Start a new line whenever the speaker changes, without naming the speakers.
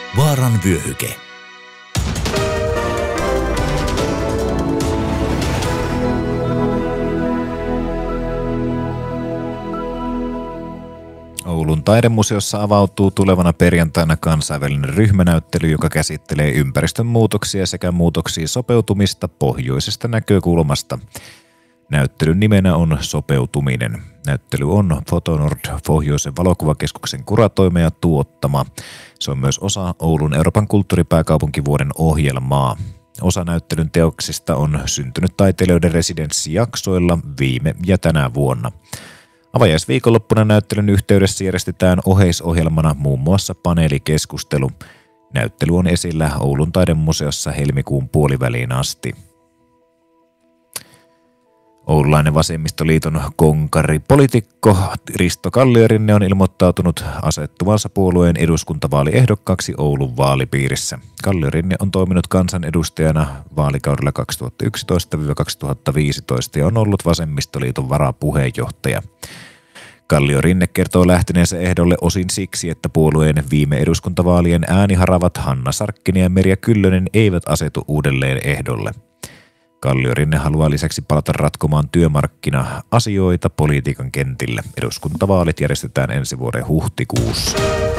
Vaaran vyöhyke. Oulun taidemuseossa avautuu tulevana perjantaina kansainvälinen ryhmänäyttely, joka käsittelee ympäristön muutoksia sekä muutoksiin sopeutumista pohjoisesta näkökulmasta. Näyttelyn nimenä on Sopeutuminen. Näyttely on Fotonord Pohjoisen valokuvakeskuksen kuratoima ja tuottama. Se on myös osa Oulun Euroopan kulttuuripääkaupunkivuoden ohjelmaa. Osa näyttelyn teoksista on syntynyt taiteilijoiden residenssijaksoilla viime ja tänä vuonna. Avajaisviikonloppuna näyttelyn yhteydessä järjestetään oheisohjelmana muun muassa paneelikeskustelu. Näyttely on esillä Oulun taidemuseossa helmikuun puoliväliin asti. Oululainen vasemmistoliiton konkaripoliitikko Risto Kalliorinne on ilmoittautunut asettuvansa puolueen eduskuntavaaliehdokkaaksi Oulun vaalipiirissä. Kalliorinne on toiminut kansanedustajana vaalikaudella 2011-2015 ja on ollut vasemmistoliiton varapuheenjohtaja. Kalliorinne kertoo lähteneensä ehdolle osin siksi, että puolueen viime eduskuntavaalien ääniharavat Hanna Sarkkinen ja Merja Kyllönen eivät asetu uudelleen ehdolle. Kalliorinne haluaa lisäksi palata ratkomaan työmarkkina-asioita politiikan kentillä. Eduskuntavaalit järjestetään ensi vuoden huhtikuussa.